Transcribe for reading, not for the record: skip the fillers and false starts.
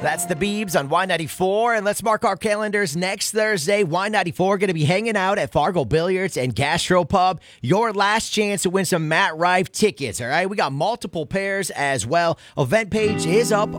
That's the Beebs on Y94, and let's mark our calendars. Next Thursday, Y94 going to be hanging out at Fargo Billiards and Gastropub. Your last chance to win some Matt Rife tickets, all right? We got multiple pairs as well. Event page is up